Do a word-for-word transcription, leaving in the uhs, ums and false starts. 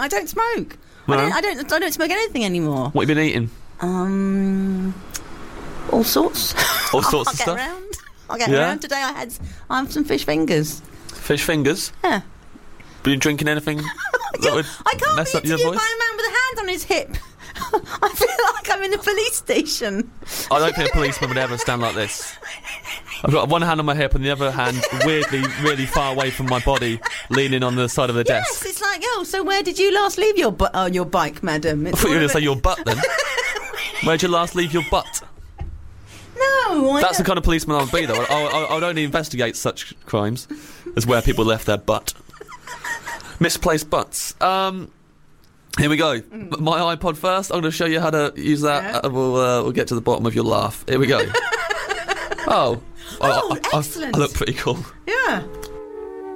don't. I don't smoke. No? I don't. I don't. I don't smoke anything anymore. What have you been eating? Um, all sorts. All sorts I'll of get stuff? Around. I'll get Yeah? around. Today I had I had some fish fingers. Fish fingers? Yeah. Been drinking anything that would I can't mess be up your interviewed voice? by a man with a hand on his hip. I feel like I'm in a police station. I don't think a policeman would ever stand like this. I've got one hand on my hip and the other hand weirdly really far away from my body, leaning on the side of the Yes, desk. it's like, oh, so where did you last leave your bu- uh, your bike, madam? I thought you were going to say your butt then. Where'd you last leave your butt? No, I That's the don't. kind of policeman I would be, though. I, I, I would only investigate such crimes as where people left their butt. Misplaced butts. Um, here we go. Mm. My iPod first. I'm going to show you how to use that. Yeah. Uh, we'll, uh, we'll get to the bottom of your laugh. Here we go. Oh. I- Oh, I, I, excellent. I look pretty cool. Yeah.